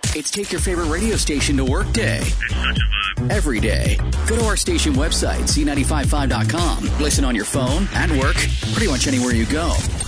It's Take Your Favorite Radio Station to Work Day. It's such a vibe. Every day. Go to our station website, C955.com. Listen on your phone, at work, pretty much anywhere you go.